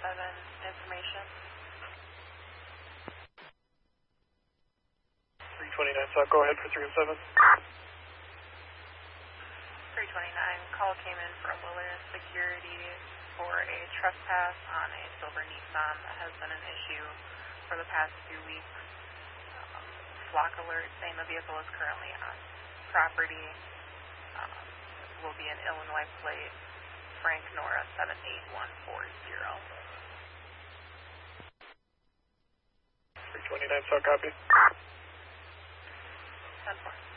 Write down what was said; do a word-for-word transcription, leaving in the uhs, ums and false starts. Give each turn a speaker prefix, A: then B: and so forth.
A: seven information.
B: three twenty-nine South, go ahead for three oh seven.
A: three twenty-nine, call came in from Wilderness Security for a trespass on a silver Nissan that has been an issue for the past few weeks. Um, flock alert saying the vehicle is currently on property. Um, will be an Illinois plate, Frank Nora seven eight one four zero.
B: three twenty-nine South, copy.
A: ten four.